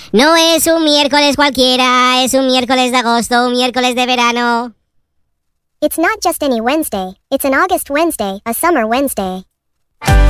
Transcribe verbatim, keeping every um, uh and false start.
No es un miércoles cualquiera, es un miércoles de agosto, un miércoles de verano. It's not just any Wednesday, it's an August Wednesday, a summer Wednesday.